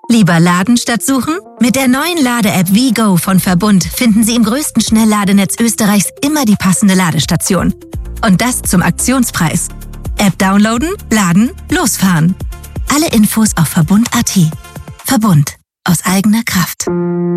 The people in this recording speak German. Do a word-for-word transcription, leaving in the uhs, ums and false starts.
Lieber laden statt suchen? Mit der neuen Lade-App WeGo von Verbund finden Sie im größten Schnellladenetz Österreichs immer die passende Ladestation. Und das zum Aktionspreis. App downloaden, laden, losfahren. Alle Infos auf verbund punkt a t. Verbund. Aus eigener Kraft.